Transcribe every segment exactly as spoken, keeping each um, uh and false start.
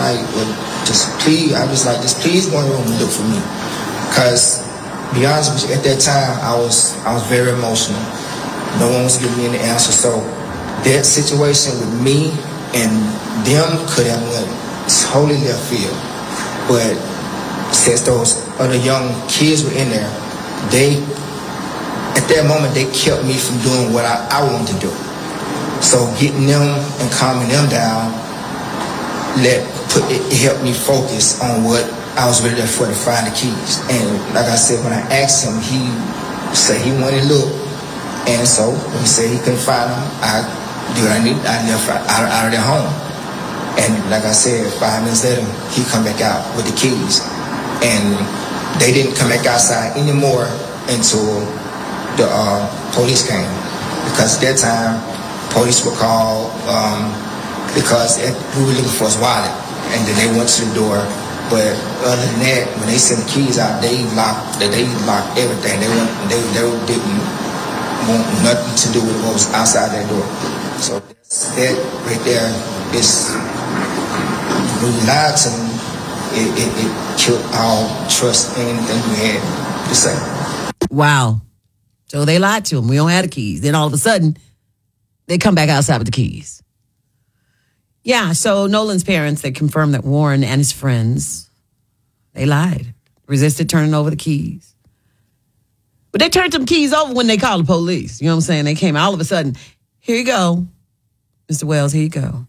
like, well, just please, I was like, just please go in the room and look for me. Because, to be honest with you, at that time, I was I was very emotional. No one was giving me any answer. So that situation with me and them could have went totally left field. But since those other young kids were in there, they, at that moment, they kept me from doing what I, I wanted to do. So getting them and calming them down, let put it, it helped me focus on what I was really there for, to find the keys. And like I said, when I asked him, he said he wanted to look. And so when he said he couldn't find them, I did what I needed. I left out, out of their home. And like I said, five minutes later, he come back out with the keys. And they didn't come back outside anymore until the uh, police came. Because at that time, police were called um, because it, we were looking for his wallet. And then they went to the door. But other than that, when they sent the keys out, they locked they locked everything. They went, they, they didn't want nothing to do with what was outside that door. So that right there is, when you lied to me, it, it, it killed all trust in anything we had to say. Wow. So they lied to him. We don't have the keys. Then all of a sudden, they come back outside with the keys. Yeah, so Nolan's parents, they confirmed that Warren and his friends, they lied, resisted turning over the keys. But they turned some keys over when they called the police. You know what I'm saying? They came all of a sudden, here you go, Mister Wells, here you go.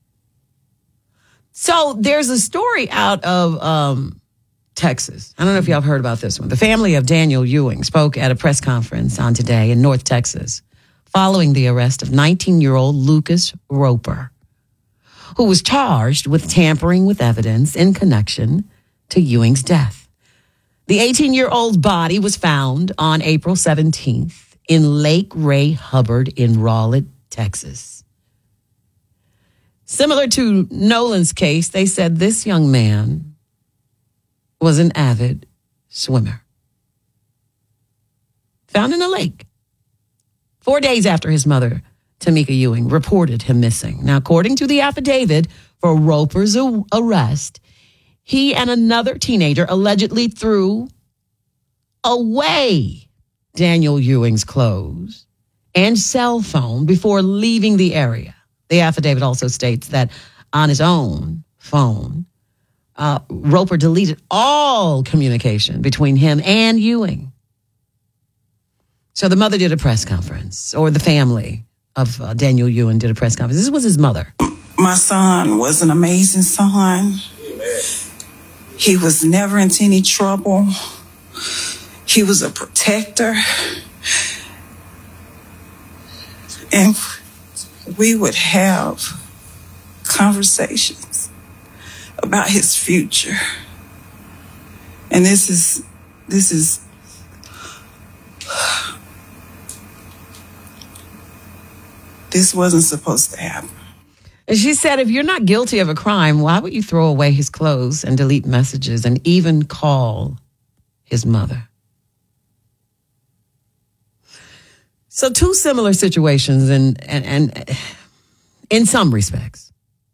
So there's a story out of um, Texas. I don't know if y'all have heard about this one. The family of Daniel Ewing spoke at a press conference on today in North Texas following the arrest of nineteen-year-old Lucas Roper, who was charged with tampering with evidence in connection to Ewing's death. The eighteen-year-old's body was found on April seventeenth in Lake Ray Hubbard in Rowlett, Texas. Similar to Nolan's case, they said this young man was an avid swimmer. Found in a lake. Four days after his mother, Tamika Ewing, reported him missing. Now, according to the affidavit for Roper's arrest, he and another teenager allegedly threw away Daniel Ewing's clothes and cell phone before leaving the area. The affidavit also states that on his own phone, uh, Roper deleted all communication between him and Ewing. So the mother did a press conference, or the family of uh, Daniel Ewing did a press conference. This was his mother. My son was an amazing son. He was never into any trouble. He was a protector. And we would have conversations about his future. And this is, this is, this wasn't supposed to happen. And she said, if you're not guilty of a crime, why would you throw away his clothes and delete messages and even call his mother? So two similar situations and and, and in some respects.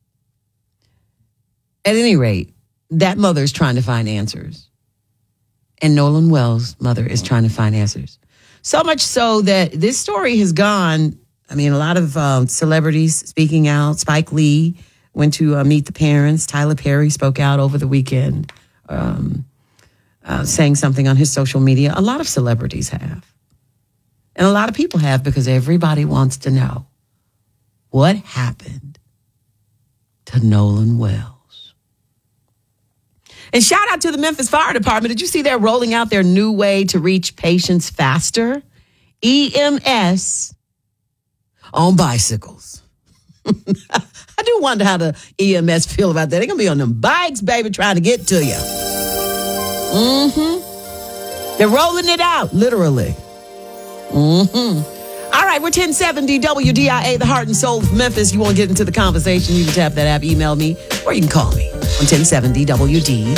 At any rate, that mother is trying to find answers. And Nolan Wells' mother is trying to find answers. So much so that this story has gone, I mean, a lot of um, celebrities speaking out. Spike Lee went to uh, meet the parents. Tyler Perry spoke out over the weekend, um, uh, saying something on his social media. A lot of celebrities have. And a lot of people have, because everybody wants to know what happened to Nolan Wells. And shout out to the Memphis Fire Department. Did you see they're rolling out their new way to reach patients faster? E M S on bicycles. I do wonder how the E M S feel about that. They're going to be on them bikes, baby, trying to get to you. Mm-hmm. They're rolling it out, literally. Mm-hmm. All right, we're ten seventy W D I A, the heart and soul of Memphis. You want to get into the conversation, you can tap that app, email me, or you can call me on ten seventy W D